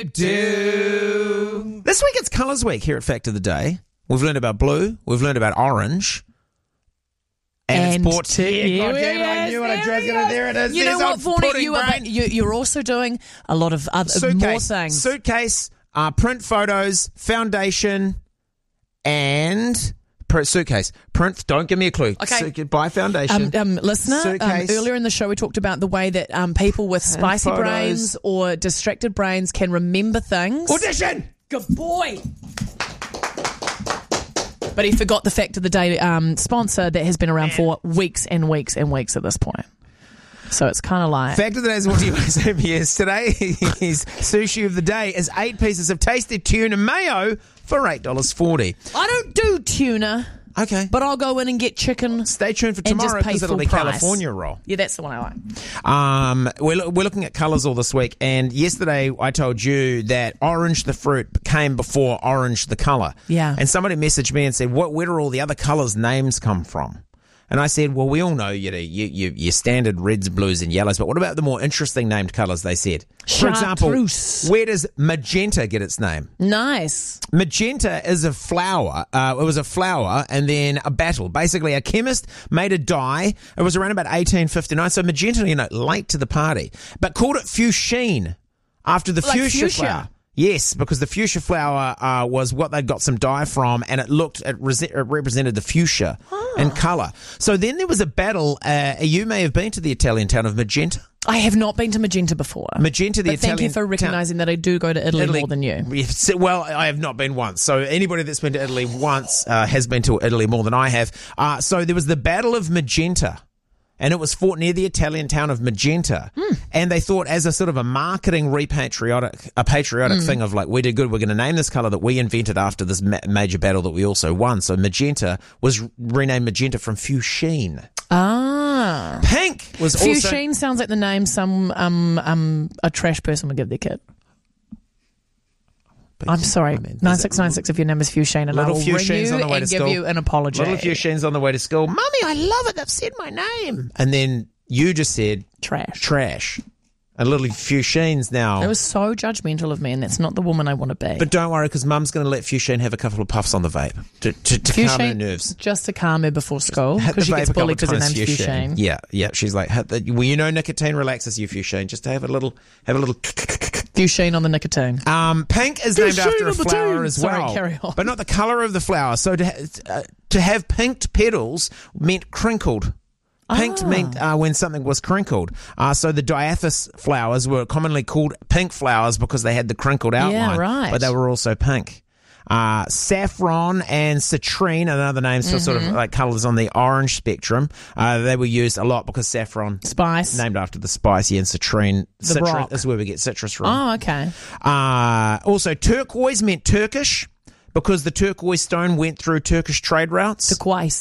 do. This week it's Colours Week here at Fact of the Day. We've learned about blue. We've learned about orange. And it's brought to you. God damn it, I knew what I was going to. There it is. You know what, Vaughnie? You're also doing a lot of other more things. Suitcase, print photos, foundation, and... Suitcase. Print, don't give me a clue. Okay. Buy foundation. Listener, earlier in the show we talked about the way that people with spicy brains or distracted brains can remember things. Audition! Good boy! But he forgot the Fact of the Day sponsor that has been around for weeks and weeks and weeks at this point. So it's kind of like... Fact of the Day is what you say. Yes, today's sushi of the day is 8 pieces of tasted tuna mayo for $8.40. I don't do tuna. Okay. But I'll go in and get chicken. Stay tuned for tomorrow because it'll be California roll. Yeah, that's the one I like. We're looking at colours all this week, and yesterday I told you that orange the fruit came before orange the colour. Yeah. And somebody messaged me and said, where do all the other colours' names come from? And I said, well, we all know your standard reds, blues and yellows, but what about the more interesting named colours, they said? For example, where does magenta get its name? Nice. Magenta is a flower. It was a flower and then a battle. Basically, a chemist made a dye. It was around about 1859. So magenta, late to the party. But called it fuchsine after the fuchsia flower. Yes, because the fuchsia flower was what they'd got some dye from, and it represented the fuchsia in colour. So then there was a battle. You may have been to the Italian town of Magenta. I have not been to Magenta before. Magenta, the Italian. Thank you for recognising that I do go to Italy more than you. Yes, well, I have not been once. So anybody that's been to Italy once has been to Italy more than I have. So there was the Battle of Magenta. And it was fought near the Italian town of Magenta. And they thought, as a sort of a marketing patriotic thing of like, we did good, we're going to name this colour that we invented after this major battle that we also won. So Magenta was renamed Magenta from fuchsine. Ah. Pink was also... Fuchsine sounds like the name a trash person would give their kid. I'm sorry, 9696 if your name is Fuchsine, and I will ring you and give you an apology. Little Fuchsine's on the way to school. Mummy, I love it. They've said my name. And then you just said... Trash. And little Fuchsine's now... It was so judgmental of me, and that's not the woman I want to be. But don't worry, because Mum's going to let Fuchsine have a couple of puffs on the vape to calm her nerves. Just to calm her before school, because she gets bullied because her name's Fuchsine. Yeah. She's like, nicotine relaxes you, Fuchsine. Just to have a little... Fuchsine on the nicotine. Pink is named after a flower as well. Sorry, carry on. But not the colour of the flower. So to have pinked petals meant crinkled. Pink meant when something was crinkled. So the diathis flowers were commonly called pink flowers because they had the crinkled outline. Yeah, right. But they were also pink. Saffron and citrine, another names for sort of like colours on the orange spectrum. They were used a lot because saffron, spice, named after the spicy, and citrine, citrus is where we get citrus from. Oh, okay. Also, turquoise meant Turkish because the turquoise stone went through Turkish trade routes. Turquoise.